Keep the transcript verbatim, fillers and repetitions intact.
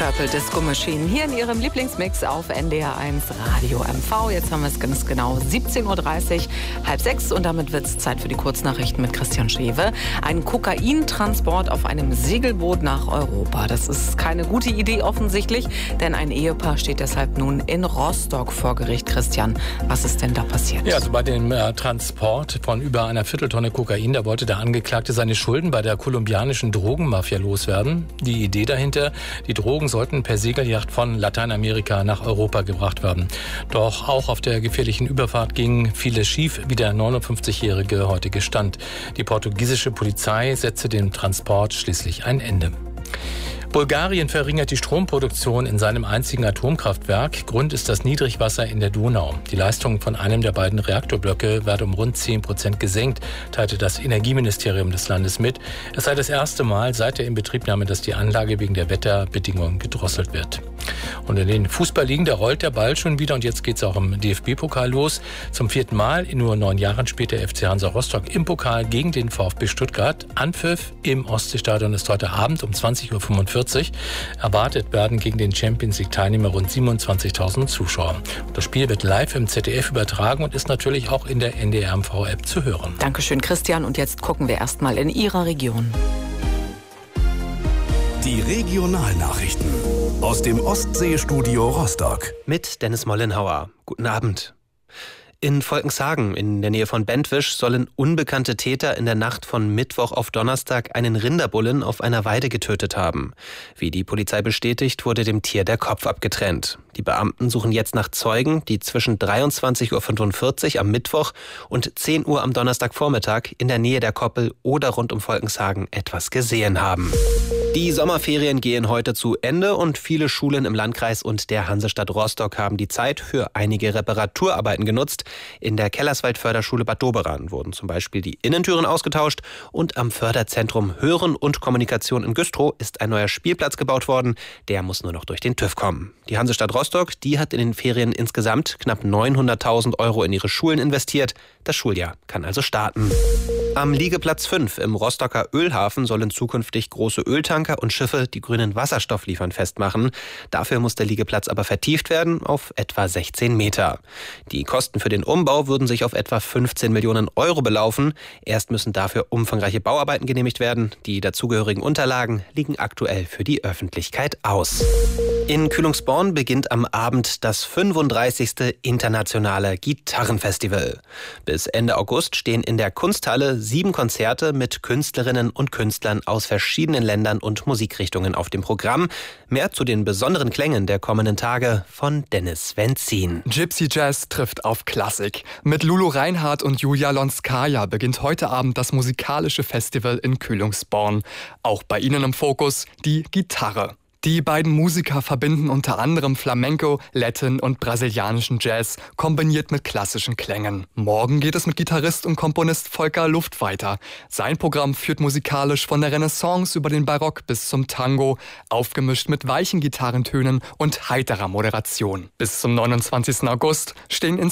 Purple Disco Machine hier in ihrem Lieblingsmix auf N D R eins Radio M V. Jetzt haben wir es ganz genau siebzehn Uhr dreißig, halb sechs und damit wird es Zeit für die Kurznachrichten mit Christian Schewe. Ein Kokaintransport auf einem Segelboot nach Europa. Das ist keine gute Idee offensichtlich, denn ein Ehepaar steht deshalb nun in Rostock vor Gericht. Christian, was ist denn da passiert? Ja, also bei dem äh, Transport von über einer Vierteltonne Kokain, da wollte der Angeklagte seine Schulden bei der kolumbianischen Drogenmafia loswerden. Die Idee dahinter, die Drogen sollten per Segelyacht von Lateinamerika nach Europa gebracht werden. Doch auch auf der gefährlichen Überfahrt ging vieles schief, wie der neunundfünfzigjährige heute gestand. Die portugiesische Polizei setzte dem Transport schließlich ein Ende. Bulgarien verringert die Stromproduktion in seinem einzigen Atomkraftwerk. Grund ist das Niedrigwasser in der Donau. Die Leistung von einem der beiden Reaktorblöcke werde um rund zehn Prozent gesenkt, teilte das Energieministerium des Landes mit. Es sei das erste Mal seit der Inbetriebnahme, dass die Anlage wegen der Wetterbedingungen gedrosselt wird. Und in den Fußballligen, da rollt der Ball schon wieder und jetzt geht es auch im D F B-Pokal los. Zum vierten Mal in nur neun Jahren spielt der F C Hansa Rostock im Pokal gegen den VfB Stuttgart. Anpfiff im Ostseestadion ist heute Abend um zwanzig Uhr fünfundvierzig. Erwartet werden gegen den Champions-League-Teilnehmer rund siebenundzwanzigtausend Zuschauer. Das Spiel wird live im Z D F übertragen und ist natürlich auch in der N D R M V-App zu hören. Dankeschön, Christian. Und jetzt gucken wir erstmal in Ihrer Region. Die Regionalnachrichten aus dem Ostseestudio Rostock. Mit Dennis Mollenhauer. Guten Abend. In Volkenshagen in der Nähe von Bentwisch sollen unbekannte Täter in der Nacht von Mittwoch auf Donnerstag einen Rinderbullen auf einer Weide getötet haben. Wie die Polizei bestätigt, wurde dem Tier der Kopf abgetrennt. Die Beamten suchen jetzt nach Zeugen, die zwischen dreiundzwanzig Uhr fünfundvierzig am Mittwoch und zehn Uhr am Donnerstagvormittag in der Nähe der Koppel oder rund um Volkenshagen etwas gesehen haben. Die Sommerferien gehen heute zu Ende und viele Schulen im Landkreis und der Hansestadt Rostock haben die Zeit für einige Reparaturarbeiten genutzt. In der Kellerswald-Förderschule Bad Doberan wurden zum Beispiel die Innentüren ausgetauscht und am Förderzentrum Hören und Kommunikation in Güstrow ist ein neuer Spielplatz gebaut worden. Der muss nur noch durch den TÜV kommen. Die Hansestadt Rostock, die hat in den Ferien insgesamt knapp neunhunderttausend Euro in ihre Schulen investiert. Das Schuljahr kann also starten. Am Liegeplatz fünf im Rostocker Ölhafen sollen zukünftig große Öltanker und Schiffe, die grünen Wasserstoff liefern, festmachen. Dafür muss der Liegeplatz aber vertieft werden auf etwa sechzehn Meter. Die Kosten für den Umbau würden sich auf etwa fünfzehn Millionen Euro belaufen. Erst müssen dafür umfangreiche Bauarbeiten genehmigt werden. Die dazugehörigen Unterlagen liegen aktuell für die Öffentlichkeit aus. In Kühlungsborn beginnt am Abend das fünfunddreißigste internationale Gitarrenfestival. Bis Ende August stehen in der Kunsthalle sieben Konzerte mit Künstlerinnen und Künstlern aus verschiedenen Ländern und Musikrichtungen auf dem Programm. Mehr zu den besonderen Klängen der kommenden Tage von Dennis Wenzin. Gypsy Jazz trifft auf Klassik. Mit Lulu Reinhardt und Julia Lonskaya beginnt heute Abend das musikalische Festival in Kühlungsborn. Auch bei ihnen im Fokus die Gitarre. Die beiden Musiker verbinden unter anderem Flamenco, Latin und brasilianischen Jazz, kombiniert mit klassischen Klängen. Morgen geht es mit Gitarrist und Komponist Volker Luft weiter. Sein Programm führt musikalisch von der Renaissance über den Barock bis zum Tango, aufgemischt mit weichen Gitarrentönen und heiterer Moderation. Bis zum neunundzwanzigsten August stehen